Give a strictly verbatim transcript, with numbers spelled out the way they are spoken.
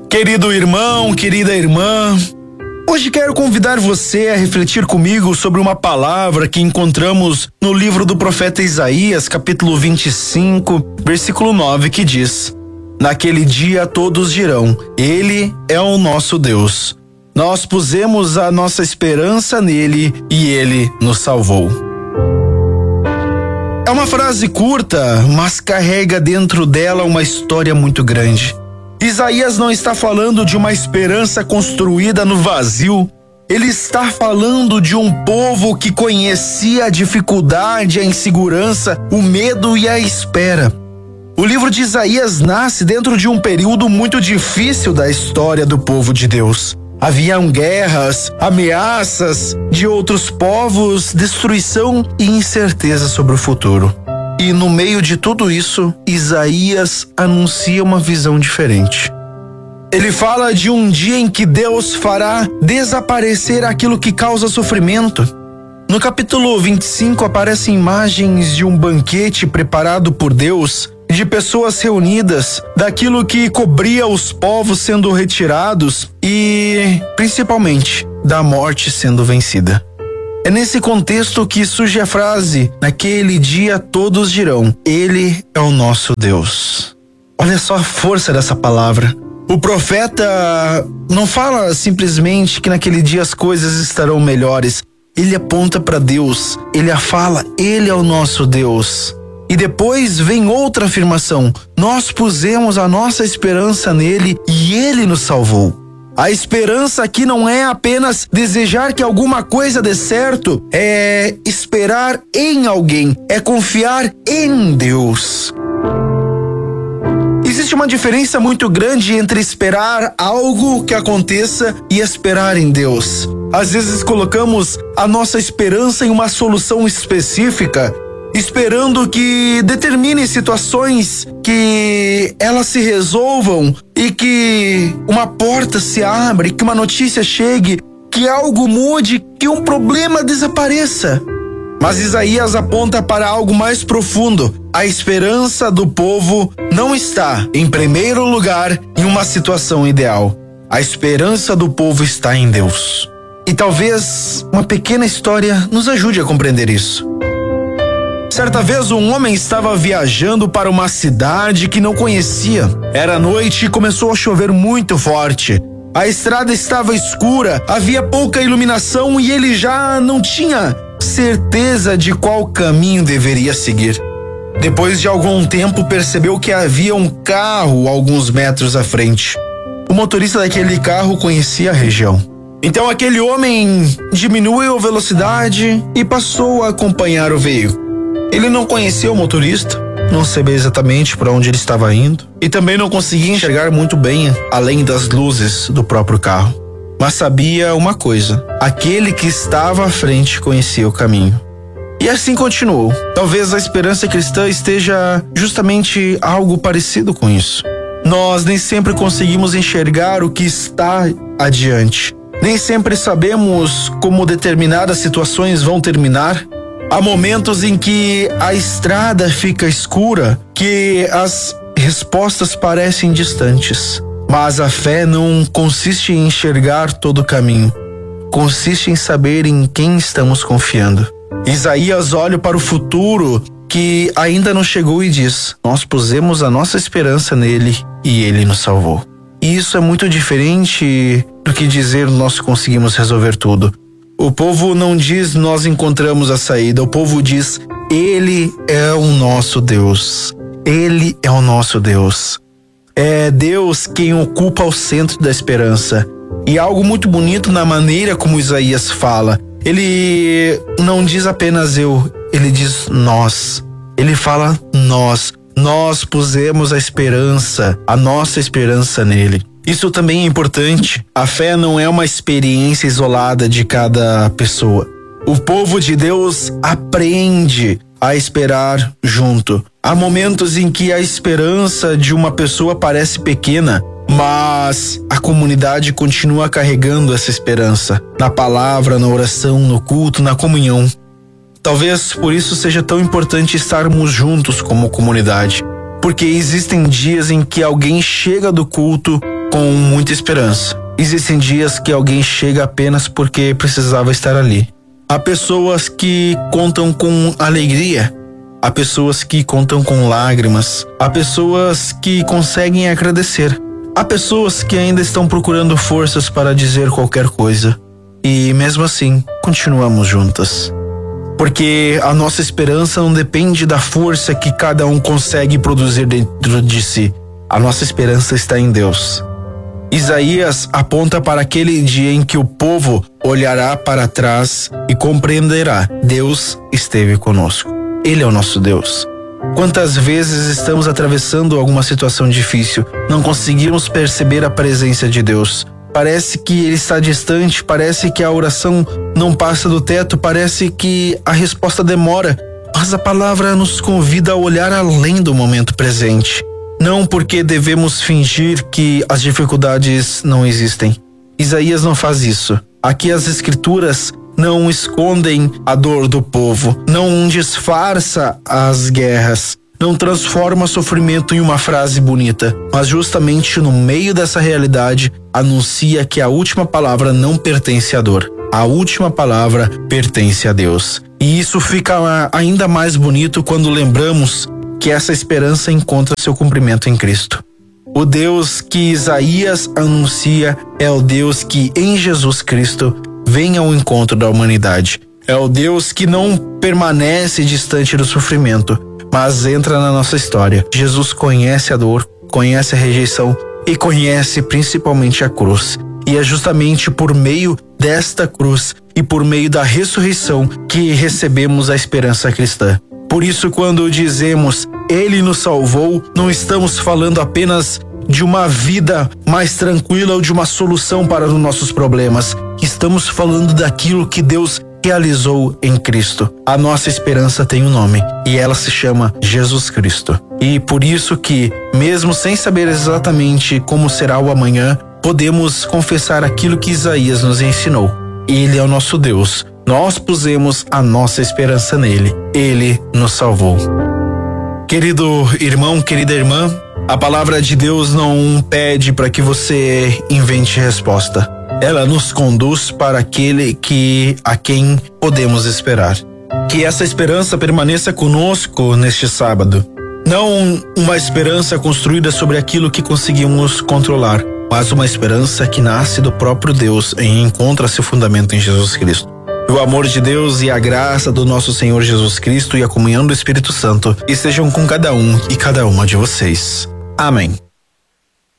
Querido irmão, querida irmã, hoje quero convidar você a refletir comigo sobre uma palavra que encontramos no livro do profeta Isaías, capítulo vinte e cinco, versículo nove, que diz: Naquele dia todos dirão, Ele é o nosso Deus. Nós pusemos a nossa esperança nele e Ele nos salvou. É uma frase curta, mas carrega dentro dela uma história muito grande. Isaías não está falando de uma esperança construída no vazio. Ele está falando de um povo que conhecia a dificuldade, a insegurança, o medo e a espera. O livro de Isaías nasce dentro de um período muito difícil da história do povo de Deus. Haviam guerras, ameaças de outros povos, destruição e incerteza sobre o futuro. E no meio de tudo isso, Isaías anuncia uma visão diferente. Ele fala de um dia em que Deus fará desaparecer aquilo que causa sofrimento. No capítulo vinte e cinco aparecem imagens de um banquete preparado por Deus, de pessoas reunidas, daquilo que cobria os povos sendo retirados e, principalmente, da morte sendo vencida. É nesse contexto que surge a frase: naquele dia todos dirão, Ele é o nosso Deus. Olha só a força dessa palavra. O profeta não fala simplesmente que naquele dia as coisas estarão melhores. Ele aponta para Deus, ele fala, Ele é o nosso Deus. E depois vem outra afirmação: nós pusemos a nossa esperança nele e Ele nos salvou. A esperança aqui não é apenas desejar que alguma coisa dê certo, é esperar em alguém, é confiar em Deus. Existe uma diferença muito grande entre esperar algo que aconteça e esperar em Deus. Às vezes colocamos a nossa esperança em uma solução específica, esperando que determine situações, que elas se resolvam e que uma porta se abra, que uma notícia chegue, que algo mude, que um problema desapareça. Mas Isaías aponta para algo mais profundo. A esperança do povo não está, em primeiro lugar, em uma situação ideal. A esperança do povo está em Deus. E talvez uma pequena história nos ajude a compreender isso. Certa vez um homem estava viajando para uma cidade que não conhecia. Era noite e começou a chover muito forte. A estrada estava escura, havia pouca iluminação e ele já não tinha certeza de qual caminho deveria seguir. Depois de algum tempo percebeu que havia um carro alguns metros à frente. O motorista daquele carro conhecia a região. Então aquele homem diminuiu a velocidade e passou a acompanhar o veículo. Ele não conhecia o motorista, não sabia exatamente para onde ele estava indo e também não conseguia enxergar muito bem além das luzes do próprio carro. Mas sabia uma coisa: aquele que estava à frente conhecia o caminho. E assim continuou. Talvez a esperança cristã esteja justamente algo parecido com isso. Nós nem sempre conseguimos enxergar o que está adiante. Nem sempre sabemos como determinadas situações vão terminar. Há momentos em que a estrada fica escura, que as respostas parecem distantes. Mas a fé não consiste em enxergar todo o caminho. Consiste em saber em quem estamos confiando. Isaías olha para o futuro que ainda não chegou e diz: nós pusemos a nossa esperança nele e ele nos salvou. E isso é muito diferente do que dizer nós conseguimos resolver tudo. O povo não diz nós encontramos a saída, o povo diz Ele é o nosso Deus. Ele é o nosso Deus. É Deus quem ocupa o centro da esperança. E algo muito bonito na maneira como Isaías fala. Ele não diz apenas eu, ele diz nós. Ele fala nós. Nós pusemos a esperança, a nossa esperança nele. Isso também é importante. A fé não é uma experiência isolada de cada pessoa. O povo de Deus aprende a esperar junto. Há momentos em que a esperança de uma pessoa parece pequena, mas a comunidade continua carregando essa esperança. Na palavra, na oração, no culto, na comunhão. Talvez por isso seja tão importante estarmos juntos como comunidade. Porque existem dias em que alguém chega do culto com muita esperança. Existem dias que alguém chega apenas porque precisava estar ali. Há pessoas que contam com alegria. Há pessoas que contam com lágrimas. Há pessoas que conseguem agradecer. Há pessoas que ainda estão procurando forças para dizer qualquer coisa. E mesmo assim, continuamos juntas. Porque a nossa esperança não depende da força que cada um consegue produzir dentro de si. A nossa esperança está em Deus. Isaías aponta para aquele dia em que o povo olhará para trás e compreenderá: Deus esteve conosco. Ele é o nosso Deus. Quantas vezes estamos atravessando alguma situação difícil, não conseguimos perceber a presença de Deus. Parece que Ele está distante, parece que a oração não passa do teto, parece que a resposta demora. Mas a palavra nos convida a olhar além do momento presente. Não porque devemos fingir que as dificuldades não existem. Isaías não faz isso. Aqui as escrituras não escondem a dor do povo, não disfarça as guerras, não transforma sofrimento em uma frase bonita, mas justamente no meio dessa realidade anuncia que a última palavra não pertence à dor. A última palavra pertence a Deus. E isso fica ainda mais bonito quando lembramos que essa esperança encontra seu cumprimento em Cristo. O Deus que Isaías anuncia é o Deus que em Jesus Cristo vem ao encontro da humanidade. É o Deus que não permanece distante do sofrimento, mas entra na nossa história. Jesus conhece a dor, conhece a rejeição e conhece principalmente a cruz. E é justamente por meio desta cruz e por meio da ressurreição que recebemos a esperança cristã. Por isso, quando dizemos Ele nos salvou, não estamos falando apenas de uma vida mais tranquila ou de uma solução para os nossos problemas. Estamos falando daquilo que Deus realizou em Cristo. A nossa esperança tem um nome e ela se chama Jesus Cristo. E por isso que, mesmo sem saber exatamente como será o amanhã, podemos confessar aquilo que Isaías nos ensinou. Ele é o nosso Deus. Nós pusemos a nossa esperança nele. Ele nos salvou. Querido irmão, querida irmã, a palavra de Deus não pede para que você invente resposta. Ela nos conduz para aquele que a quem podemos esperar. Que essa esperança permaneça conosco neste sábado. Não uma esperança construída sobre aquilo que conseguimos controlar, mas uma esperança que nasce do próprio Deus e encontra seu fundamento em Jesus Cristo. O amor de Deus e a graça do nosso Senhor Jesus Cristo e a comunhão do Espírito Santo estejam com cada um e cada uma de vocês. Amém.